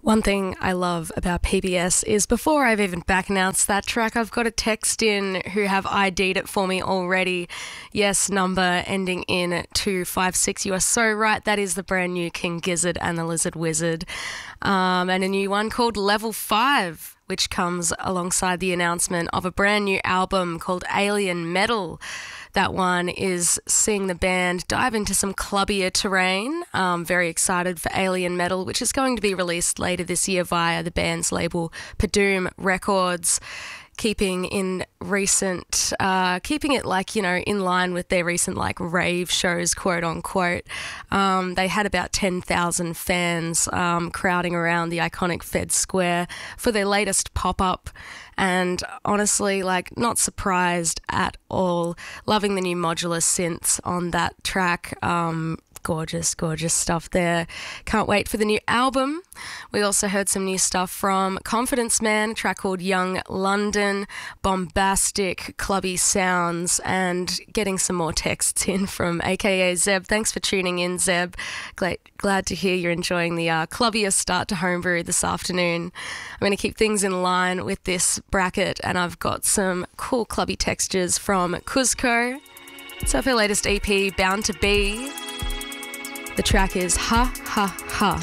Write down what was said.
One thing I love about PBS is before I've even back announced that track, I've got a text in who have ID'd it for me already. Yes, number ending in 256. You are so right. That is the brand new King Gizzard and the Lizard Wizard. And a new one called Level 5, which comes alongside the announcement of a brand new album called Alien Metal. That one is seeing the band dive into some clubbier terrain. Very excited for Alien Metal, which is going to be released later this year via the band's label Padoom Records. Keeping it in line with their recent rave shows, quote unquote. They had about 10,000 fans crowding around the iconic Fed Square for their latest pop-up. And honestly, not surprised at all. Loving the new modular synths on that track. Gorgeous stuff there. Can't wait for the new album. We also heard some new stuff from Confidence Man, a track called Young London, bombastic, clubby sounds, and getting some more texts in from AKA Zeb. Thanks for tuning in, Zeb. Glad to hear you're enjoying the clubbier start to Homebrew this afternoon. I'm going to keep things in line with this bracket, and I've got some cool clubby textures from Cuzco. It's off her latest EP, Bound to Be. The track is Ha Ha Ha.